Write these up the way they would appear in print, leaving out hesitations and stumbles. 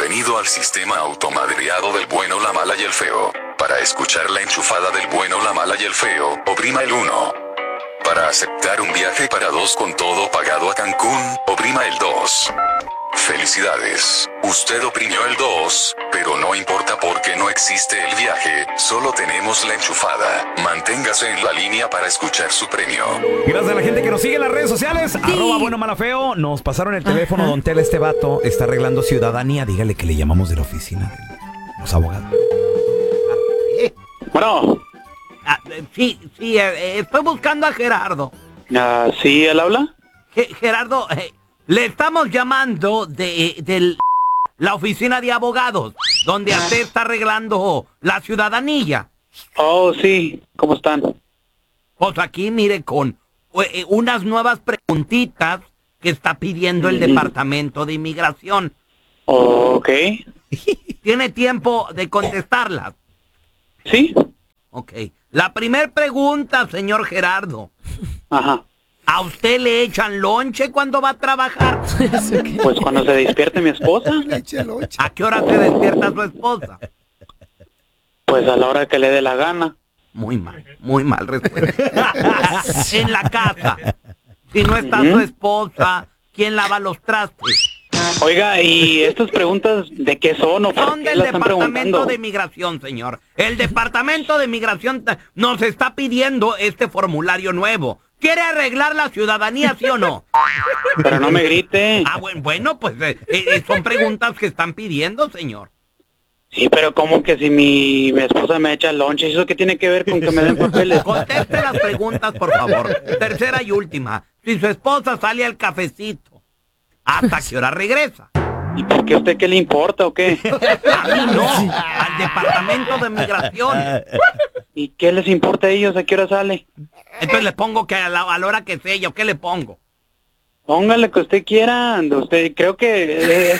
Bienvenido al sistema automadreado del bueno, la mala y el feo. Para escuchar la enchufada del bueno, la mala y el feo, oprima el 1. Para aceptar un viaje para 2 con todo pagado a Cancún, oprima el 2. Felicidades, usted oprimió el 2, pero no importa porque no existe el viaje, solo tenemos la enchufada. Manténgase en la línea para escuchar su premio. Gracias a la gente que nos sigue en las redes sociales, @buenomalafeo. Nos pasaron el teléfono, don Tela, este vato está arreglando ciudadanía. Dígale que le llamamos de la oficina de los abogados. Bueno. Sí, estoy buscando a Gerardo. ¿Sí, él habla? Gerardo, le estamos llamando de la oficina de abogados, donde usted está arreglando la ciudadanía. Oh, sí, ¿cómo están? Pues aquí, mire, con unas nuevas preguntitas que está pidiendo el Departamento de Inmigración. Ok. ¿Tiene tiempo de contestarlas? Sí. Ok. La primer pregunta, señor Gerardo. Ajá. ¿A usted le echan lonche cuando va a trabajar? Pues cuando se despierte mi esposa. ¿A qué hora se despierta su esposa? Pues a la hora que le dé la gana. Muy mal respuesta. En la casa, si no está su esposa, ¿quién lava los trastes? Oiga, ¿y estas preguntas de qué son o por Son qué del las están Departamento preguntando? de Migración, señor. El Departamento de Migración nos está pidiendo este formulario nuevo. ¿Quiere arreglar la ciudadanía, sí o no? Pero no me grite. Bueno, pues son preguntas que están pidiendo, señor. Sí, pero ¿cómo que si mi esposa me echa lonche? ¿Eso qué tiene que ver con que me den papeles? Conteste las preguntas, por favor. Tercera y última. Si su esposa sale al cafecito, ¿hasta qué hora regresa? ¿Y por qué a usted qué le importa o qué? A mí no, al Departamento de Migración. ¿Y qué les importa a ellos? ¿A qué hora sale? Entonces le pongo que a la hora que sea yo, ¿qué le pongo? Póngale que usted quiera. Usted creo que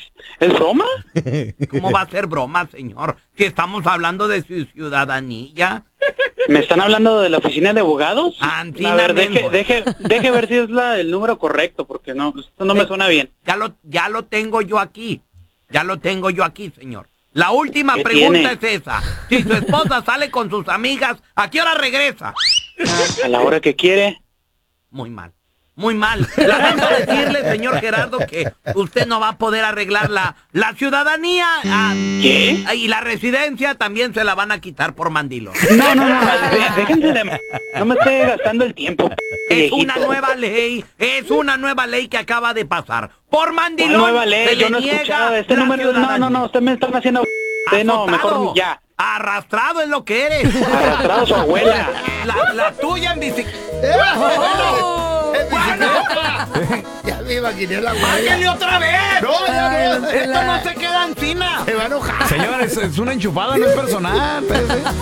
es broma. ¿Cómo va a ser broma, señor? Si estamos hablando de su ciudadanía. ¿Me están hablando de la oficina de abogados? A ver, Mengo. deje ver si es el número correcto, porque no, esto no me suena bien. Ya lo tengo yo aquí. Ya lo tengo yo aquí, señor. La última ¿Qué pregunta tiene? es esa. Si su esposa sale con sus amigas, ¿a qué hora regresa? A la hora que quiere. Muy mal. Muy mal. Lamento decirle, señor Gerardo, que usted no va a poder arreglar la ciudadanía. ¿Qué? Y la residencia también se la van a quitar por mandilo. No, déjense de... No me esté gastando el tiempo. Es una viejito. nueva ley que acaba de pasar. Por mandilón. ¿Cuál nueva ley? se Yo le no niega escuchaba este la número. ciudadanía. No, usted me están haciendo... Usted no, Azotado. mejor ya. Arrastrado es lo que eres. Arrastrado su abuela. La tuya en bicicleta. Ya me imaginé la ¡Márquenle otra vez! No, ya no. Esto no se queda encima. Se va a enojar. Señores, es una enchufada, no es personal.